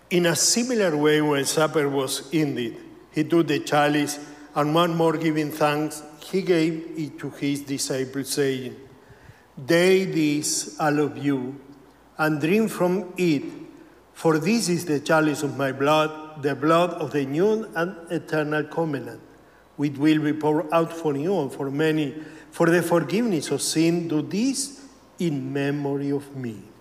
In a similar way, when supper was ended, he took the chalice, and one more giving thanks, he gave it to his disciples, saying, "Take this, all of you, and drink from it, for this is the chalice of my blood, the blood of the new and eternal covenant, which will be poured out for you and for many, for the forgiveness of sin. Do this in memory of me."